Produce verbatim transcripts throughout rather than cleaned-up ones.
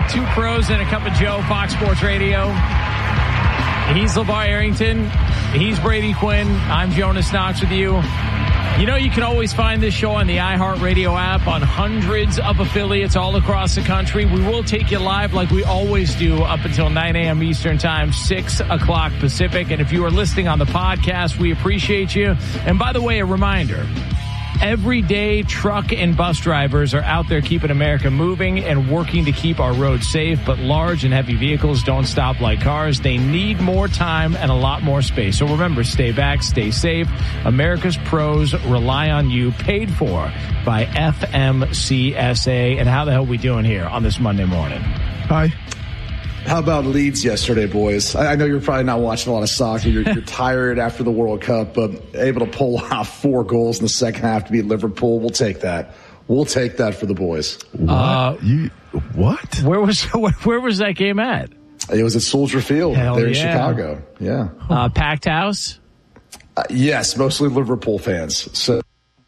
Two Pros and a Cup of Joe, Fox Sports Radio. He's LeVar Arrington. He's Brady Quinn. I'm Jonas Knox with you. You know, you can always find this show on the iHeartRadio app on hundreds of affiliates all across the country. We will take you live like we always do up until nine a.m. Eastern Time, six o'clock Pacific. And if you are listening on the podcast, we appreciate you. And by the way, a reminder. Everyday truck and bus drivers are out there keeping America moving and working to keep our roads safe, but large and heavy vehicles don't stop like cars. They need more time and a lot more space. So remember, stay back, stay safe. America's pros rely on you, paid for by F M C S A. And how the hell are we doing here on this Monday morning? Hi. How about Leeds yesterday, boys? I know you're probably not watching a lot of soccer. You're, you're tired after the World Cup, but able to pull off four goals in the second half to beat Liverpool. We'll take that. We'll take that for the boys. What? Uh, you, what? Where was where was that game at? It was at Soldier Field Hell there in yeah. Chicago. Yeah. Uh, packed house? Uh, yes, mostly Liverpool fans. So,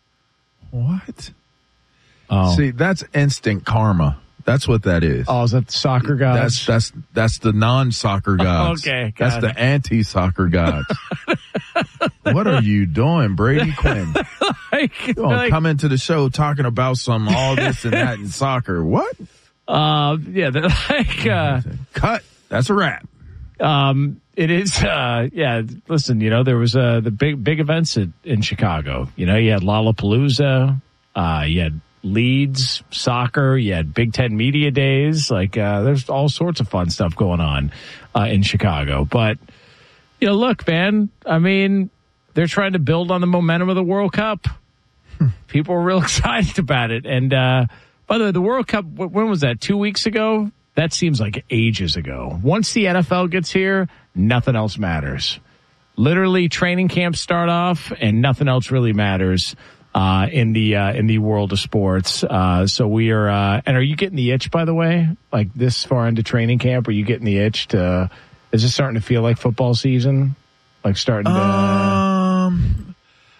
What? Oh. See, that's instant karma. That's what that is. Oh, is that the soccer gods? That's that's that's the non-soccer gods. Okay, that's got the it. anti-soccer gods. What are you doing, Brady Quinn? like, You don't like, come into the show talking about some all this and that in soccer. What? uh, yeah, they're like, uh, Cut. That's a wrap. um, it is, uh, yeah, listen, you know, there was, uh, the big, big events at, in Chicago. You know, you had Lollapalooza, uh, you had Leeds soccer, you had Big Ten Media Days. Like, uh, there's all sorts of fun stuff going on, uh, in Chicago. But, you know, look, man, I mean, they're trying to build on the momentum of the World Cup. People are real excited about it. And, uh, by the way, the World Cup, when was that? Two weeks ago? That seems like ages ago. Once the N F L gets here, nothing else matters. Literally, training camps start off, and nothing else really matters uh, in the uh, in the world of sports. Uh, so we are. Uh, and are you getting the itch? By the way, like this far into training camp, are you getting the itch to? Is it starting to feel like football season? Like starting to? Um,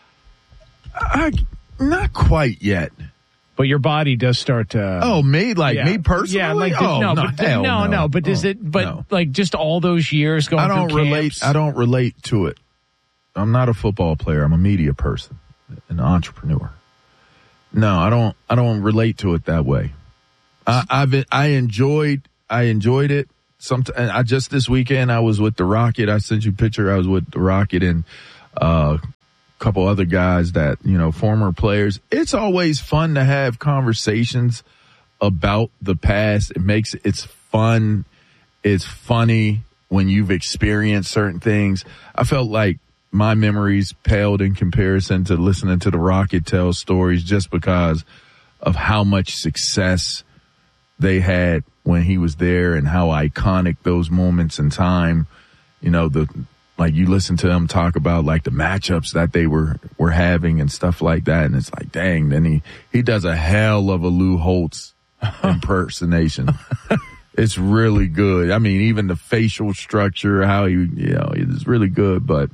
I not quite yet. But your body does start to. Oh, me like yeah. me personally? Yeah, like the, oh, no, no, but hell no, no, no. But does oh, it? But no. like just all those years going. I don't through relate. camps? I don't relate to it. I'm not a football player. I'm a media person, an entrepreneur. No, I don't. I don't relate to it that way. I, I've I enjoyed. I enjoyed it. Some. I just this weekend I was with the Rocket. I sent you a picture. I was with the Rocket and uh, a couple other guys that you know, former players. It's always fun to have conversations about the past. It makes it's fun. It's funny when you've experienced certain things. I felt like my memories paled in comparison to listening to the Rocket tell stories just because of how much success they had when he was there and how iconic those moments in time, you know, the, like you listen to them talk about like the matchups that they were, were having and stuff like that. And it's like, dang, then he, he does a hell of a Lou Holtz impersonation. It's really good. I mean, even the facial structure, how he, you know, it's really good, but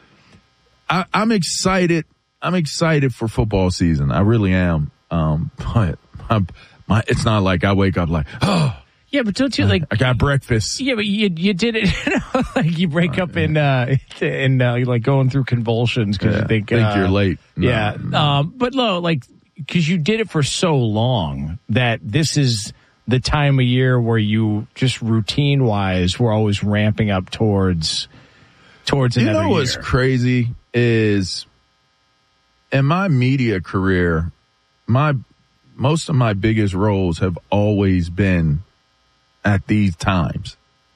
I, I'm excited. I'm excited for football season. I really am. Um, but I'm, my, it's not like I wake up like, oh, Yeah, but don't you like? I got breakfast. Yeah, but you you did it. You know, like you break up in uh in uh, like going through convulsions because Yeah, you think think uh, you're late. No, yeah, no. um, but no, like because you did it for so long that this is the time of year where you just routine wise we're always ramping up towards towards You another know what's year. crazy is in my media career, my most of my biggest roles have always been at these times.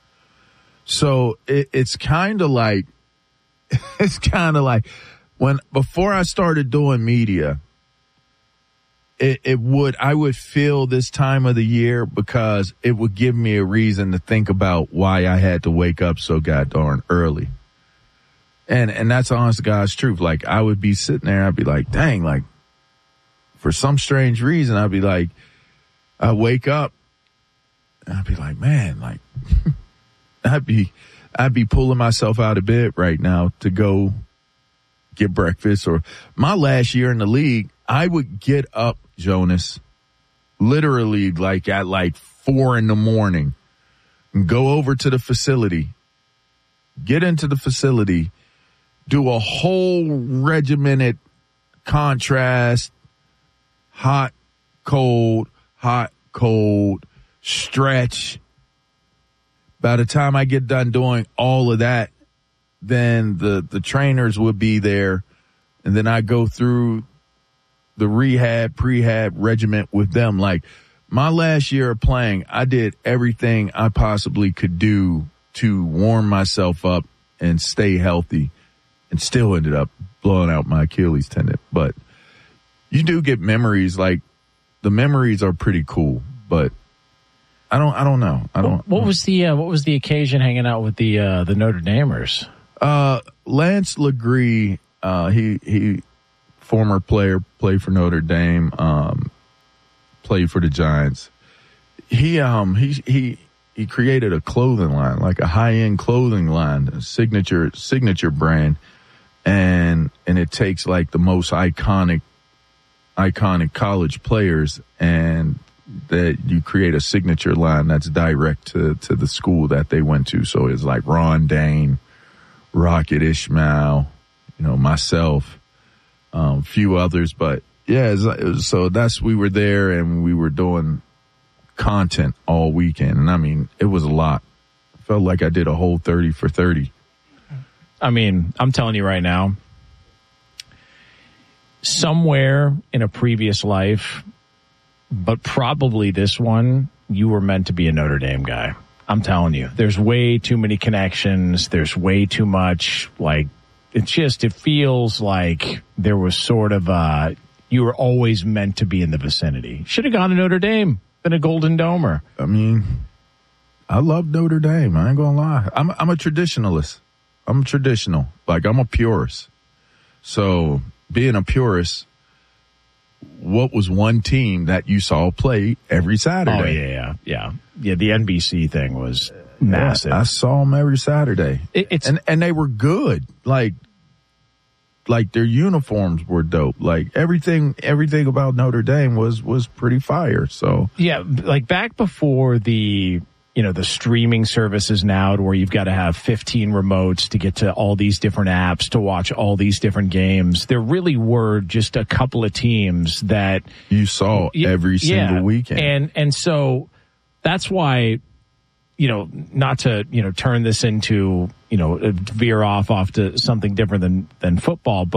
So it, it's kind of like, it's kind of like when, before I started doing media, it, it would, I would feel this time of the year because it would give me a reason to think about why I had to wake up so god darn early. And, and that's honest to God's truth. Like I would be sitting there, I'd be like, dang, like for some strange reason, I'd be like, I wake up and I'd be like, man, like I'd be, I'd be pulling myself out of bed right now to go get breakfast. Or my last year in the league, I would get up, Jonas, literally like at like four in the morning, and go over to the facility, get into the facility, do a whole regimented contrast, hot, cold, hot, cold, stretch. By the time I get done doing all of that, then the, the trainers would be there, and then I go through the rehab, prehab regiment with them. Like, my last year of playing, I did everything I possibly could do to warm myself up and stay healthy, and still ended up blowing out my Achilles tendon. But you do get memories, like the memories are pretty cool, but I don't, I don't know. I don't. What was the, uh, what was the occasion hanging out with the, uh, the Notre Damers? Uh, Lance Legree, uh, he, he, former player, played for Notre Dame, um, played for the Giants. He, um, he, he, he created a clothing line, like a high-end clothing line, a signature, signature brand. And, and it takes like the most iconic, iconic college players, and that you create a signature line that's direct to, to the school that they went to. So it's like Ron Dane, Rocket Ismail, you know, myself, um, few others, but yeah, it was, it was, so that's, we were there and we were doing content all weekend. And I mean, it was a lot. I felt like I did a whole thirty for thirty. I mean, I'm telling you right now, somewhere in a previous life, but probably this one, you were meant to be a Notre Dame guy. I'm telling you, there's way too many connections. There's way too much, like, it's just, it feels like there was sort of, uh, you were always meant to be in the vicinity. Should have gone to Notre Dame, been a Golden Domer. I mean, I love Notre Dame. I ain't gonna lie. I'm, I'm a traditionalist. I'm traditional. Like, I'm a purist. So being a purist, what was one team that you saw play every Saturday? Oh, yeah, yeah, yeah. Yeah, the N B C thing was massive. Yeah, I saw them every Saturday. It, it's and and they were good. Like, like their uniforms were dope. Like, everything everything about Notre Dame was was pretty fire. So yeah, like back before the, you know, the streaming services now, to where you've got to have fifteen remotes to get to all these different apps to watch all these different games. There really were just a couple of teams that you saw every single yeah, weekend. And, and so that's why, you know, not to, you know, turn this into, you know, veer off off to something different than, than football, but